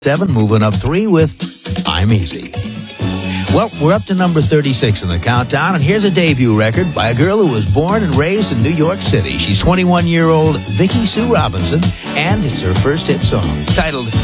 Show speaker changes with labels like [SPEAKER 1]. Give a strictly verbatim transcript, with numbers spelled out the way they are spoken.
[SPEAKER 1] Seven, moving up three with I'm Easy. Well, we're up to number thirty-six in the countdown, and here's a debut record by a girl who was born and raised in New York City. She's twenty-one-year-old Vicki Sue Robinson, and it's her first hit song, titled